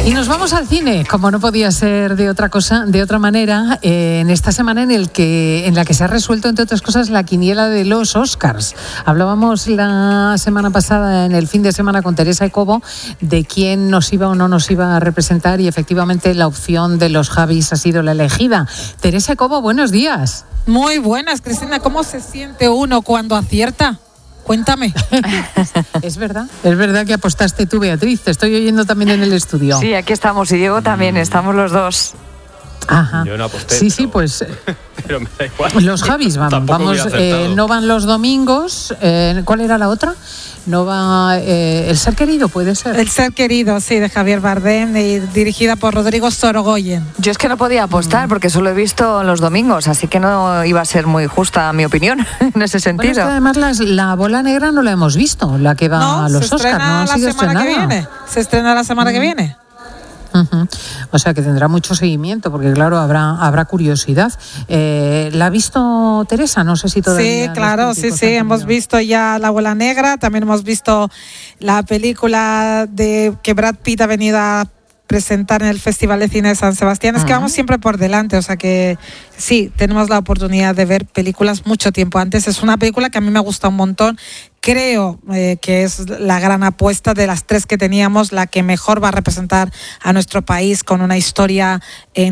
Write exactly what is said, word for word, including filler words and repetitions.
Y nos vamos al cine, como no podía ser de otra cosa, de otra manera, eh, en esta semana en el que en la que se ha resuelto, entre otras cosas, la quiniela de los Oscars. Hablábamos la semana pasada, en el fin de semana, con Teresa Ecobo, de quién nos iba o no nos iba a representar, y efectivamente la opción de los Javis ha sido la elegida. Teresa Ecobo, buenos días. Muy buenas, Cristina. ¿Cómo se siente uno cuando acierta? Cuéntame. Es verdad, es verdad que apostaste tú, Beatriz. Te estoy oyendo también en el estudio. Sí, aquí estamos, y Diego también, estamos los dos. Ajá. Yo no aposté. Sí, pero, sí, pues pero me da igual. los Javis van, Tampoco vamos, eh, no van los domingos. Eh, ¿Cuál era la otra? No va eh, El ser querido, puede ser. El ser querido, sí, de Javier Bardem, y dirigida por Rodrigo Sorogoyen. Yo es que no podía apostar mm. porque solo he visto los domingos, así que no iba a ser muy justa mi opinión en ese sentido. Bueno, es que además las, la bola negra no la hemos visto, la que va no, a los se Oscars. No ha la sido semana estrenada. que viene. Se estrena la semana mm. que viene. Uh-huh. O sea que tendrá mucho seguimiento, porque claro, habrá habrá curiosidad. Eh, ¿La ha visto Teresa? No sé si todavía. Sí, claro, sí, sí. Hemos visto ya La Bola Negra, también hemos visto la película de que Brad Pitt ha venido a presentar en el Festival de Cine de San Sebastián. Es uh-huh. que vamos siempre por delante, o sea que sí, tenemos la oportunidad de ver películas mucho tiempo antes. Es una película que a mí me gusta un montón. Creo eh, que es la gran apuesta de las tres que teníamos, la que mejor va a representar a nuestro país, con una historia en